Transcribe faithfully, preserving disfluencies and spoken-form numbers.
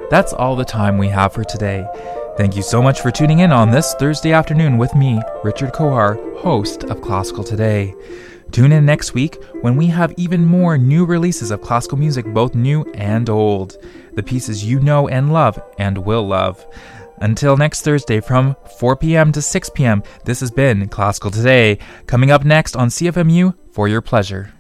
That's all the time we have for today. Thank you so much for tuning in on this Thursday afternoon with me, Richard Kohar, host of Classical Today. Tune in next week when we have even more new releases of classical music, both new and old. The pieces you know and love and will love. Until next Thursday from four p.m. to six p.m., this has been Classical Today, coming up next on C F M U for your pleasure.